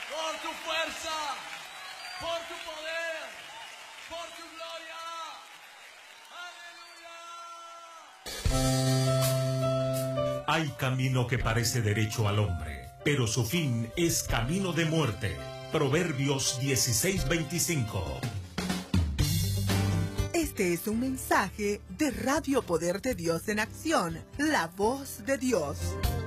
por tu fuerza, por tu poder, por tu gloria. ¡Aleluya! Hay camino que parece derecho al hombre, pero su fin es camino de muerte. Proverbios 16:25. Este es un mensaje de Radio Poder de Dios en Acción, la voz de Dios.